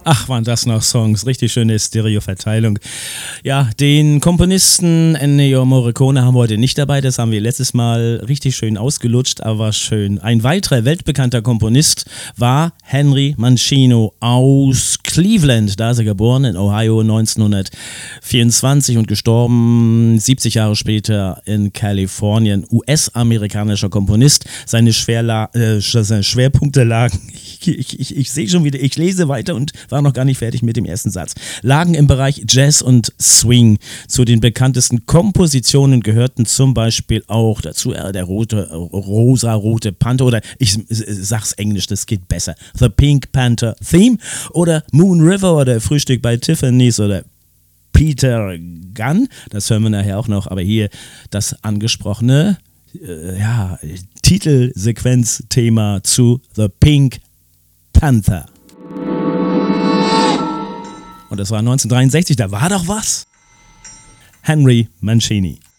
Ach, waren das noch Songs. Richtig schöne Stereo-Verteilung. Ja, den Komponisten Ennio Morricone haben wir heute nicht dabei. Das haben wir letztes Mal richtig schön ausgelutscht, aber war schön. Ein weiterer weltbekannter Komponist war Henry Mancino aus Cleveland. Da ist er geboren, in Ohio 1924 und gestorben 70 Jahre später in Kalifornien. US-amerikanischer Komponist. Seine Schwerpunkte lagen, ich sehe schon wieder, ich lese weiter und war noch gar nicht fertig mit dem ersten Satz, lagen im Bereich Jazz und Swing. Zu den bekanntesten Kompositionen gehörten zum Beispiel auch dazu der rosa-rote Panther, oder ich sag's Englisch, das geht besser, The Pink Panther Theme oder Moon River oder Frühstück bei Tiffany's oder Peter Gunn, das hören wir nachher auch noch, aber hier das angesprochene Titelsequenzthema zu The Pink Panther. Und das war 1963, da war doch was. Henry Mancini.